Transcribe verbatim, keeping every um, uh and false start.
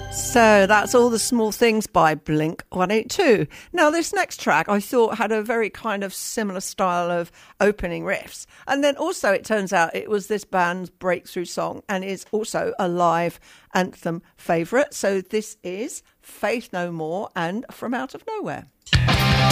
So that's All the Small Things by Blink one eighty-two. Now, this next track I thought had a very kind of similar style of opening riffs. And then also it turns out it was this band's breakthrough song and is also a live anthem favourite. So this is Faith No More and From Out of Nowhere.